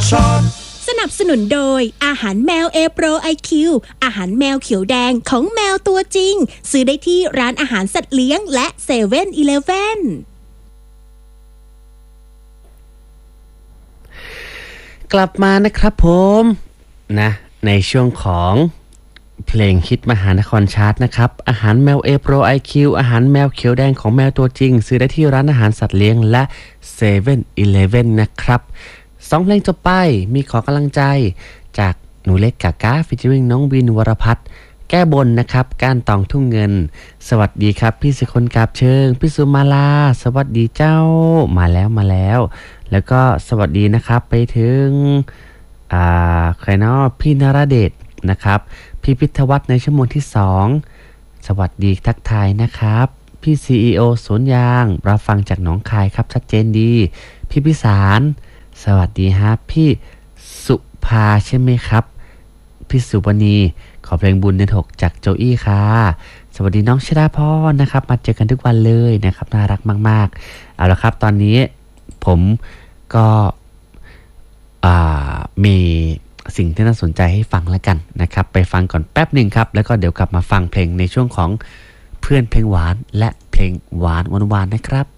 สนับสนุนโดยอาหารแมวเอโปรไอคิวอาหารแมวเขียวแดงของแมวตัวจริงซื้อได้ที่ร้านอาหารสัตว์เลี้ยงและเซเว่นอีเลฟเว่นกลับมานะครับผมนะในช่วงของเพลงฮิตมหานครชาร์ตนะครับอาหารแมวเอโปรไอคิวอาหารแมวเขียวแดงของแมวตัวจริงซื้อได้ที่ร้านอาหารสัตว์เลี้ยงและเซเว่นอีเลฟเว่นนะครับ2เพลงจบไปมีขอกำลังใจจากหนูเล็กกากาฟิชเชอริงน้องวินวรพัฒน์แก้บนนะครับก้านตองทุ่งเงินสวัสดีครับพี่สุคนกาบเชิงพี่สุมาลาสวัสดีเจ้ามาแล้วแล้วก็สวัสดีนะครับไปถึงใครเนาะพี่นราเดชนะครับพี่พิทวัฒน์ในชั่วโมงที่2สวัสดีทักทายนะครับพี่ CEO สวนยางรับฟังจากหนองคายครับชัดเจนดีพี่พิสารสวัสดีฮะพี่สุภาใช่ไหมครับพี่สุวรรณีขอเพลงบุญเดือน6จากโจอี้ค่ะสวัสดีน้องชดาพรนะครับมาเจอกันทุกวันเลยนะครับน่ารักมากๆเอาละครับตอนนี้ผมก็มีสิ่งที่น่าสนใจให้ฟังแล้วกันนะครับไปฟังก่อนแป๊บหนึ่งครับแล้วก็เดี๋ยวกลับมาฟังเพลงในช่วงของเพื่อนเพลงหวานและเพลงหวานนะครับ